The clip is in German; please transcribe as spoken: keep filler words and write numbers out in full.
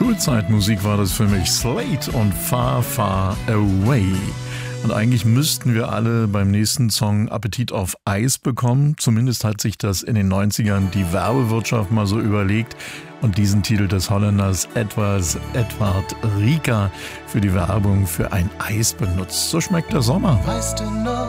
Schulzeitmusik war das für mich. Slate und Far, Far Away. Und eigentlich müssten wir alle beim nächsten Song Appetit auf Eis bekommen. Zumindest hat sich das in den neunzigern die Werbewirtschaft mal so überlegt und diesen Titel des Holländers Edward, Edward Rieker für die Werbung für ein Eis benutzt. So schmeckt der Sommer. Weißt du noch,